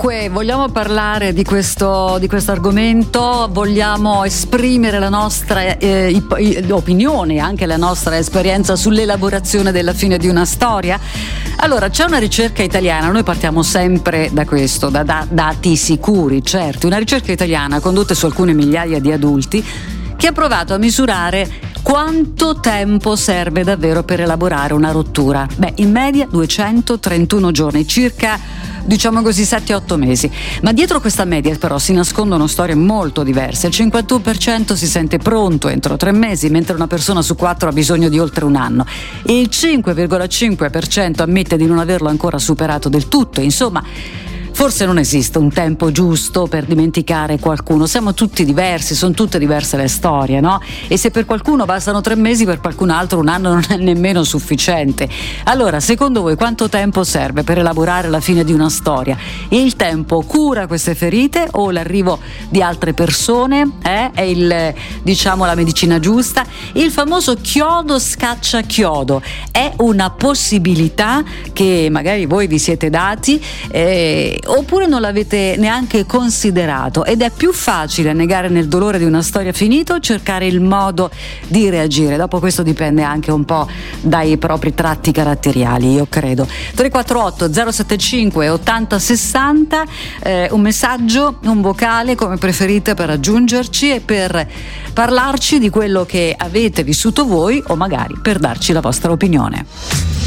Dunque, vogliamo parlare di questo argomento, vogliamo esprimere la nostra opinione, anche la nostra esperienza sull'elaborazione della fine di una storia. Allora, c'è una ricerca italiana, noi partiamo sempre da questo, da dati sicuri, certo, una ricerca italiana condotta su alcune migliaia di adulti che ha provato a misurare quanto tempo serve davvero per elaborare una rottura. In media 231 giorni, circa, diciamo così, 7-8 mesi. Ma dietro questa media però si nascondono storie molto diverse. Il 51% si sente pronto entro 3 mesi, mentre una persona su 4 ha bisogno di oltre un anno. E il 5,5% ammette di non averlo ancora superato del tutto. Insomma, forse non esiste un tempo giusto per dimenticare qualcuno, siamo tutti diversi, sono tutte diverse le storie, no? E se per qualcuno bastano 3 mesi, per qualcun altro un anno non è nemmeno sufficiente. Allora, secondo voi quanto tempo serve per elaborare la fine di una storia? E il tempo cura queste ferite o l'arrivo di altre persone? È la medicina giusta? Il famoso chiodo scaccia chiodo è una possibilità che magari voi vi siete dati oppure non l'avete neanche considerato, ed è più facile negare nel dolore di una storia finita o cercare il modo di reagire? Dopo questo dipende anche un po' dai propri tratti caratteriali, io credo. 348 075 80 60, un messaggio, un vocale come preferite per raggiungerci e per parlarci di quello che avete vissuto voi o magari per darci la vostra opinione.